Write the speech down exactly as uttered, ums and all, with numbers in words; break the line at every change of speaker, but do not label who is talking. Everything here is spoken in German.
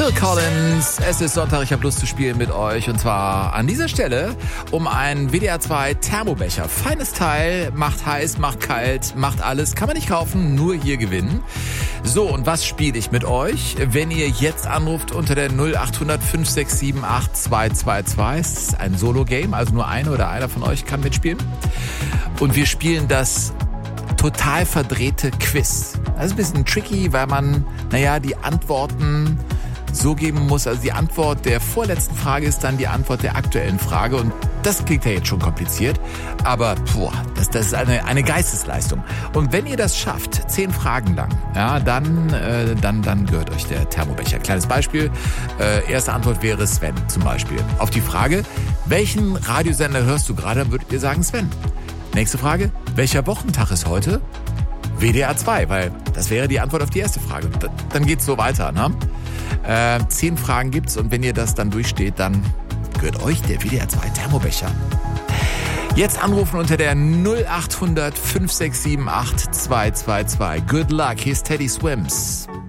Phil Collins, es ist Sonntag, ich habe Lust zu spielen mit euch und zwar an dieser Stelle um einen W D R zwei Thermobecher. Feines Teil, macht heiß, macht kalt, macht alles, kann man nicht kaufen, nur hier gewinnen. So, und was spiele ich mit euch? Wenn ihr jetzt anruft unter der null acht hundert fünf sechs sieben acht zwei zwei zwei, es ist ein Solo-Game, also nur eine oder einer von euch kann mitspielen. Und wir spielen das total verdrehte Quiz. Das ist ein bisschen tricky, weil man, naja, die Antworten so geben muss. Also die Antwort der vorletzten Frage ist dann die Antwort der aktuellen Frage. Und das klingt ja jetzt schon kompliziert. Aber boah, das, das ist eine, eine Geistesleistung. Und wenn ihr das schafft, zehn Fragen lang, ja, dann, äh, dann, dann gehört euch der Thermobecher. Kleines Beispiel. Äh, erste Antwort wäre Sven zum Beispiel. Auf die Frage, welchen Radiosender hörst du gerade, dann würdet ihr sagen Sven. Nächste Frage, welcher Wochentag ist heute? W D R zwei, weil das wäre die Antwort auf die erste Frage. Dann geht's so weiter, ne? Äh, zehn Fragen gibt's und wenn ihr das dann durchsteht, dann gehört euch der W D R zwei Thermobecher. Jetzt anrufen unter der null acht hundert fünf sechs sieben acht zwei zwei zwei. Good luck, hier ist Teddy Swims.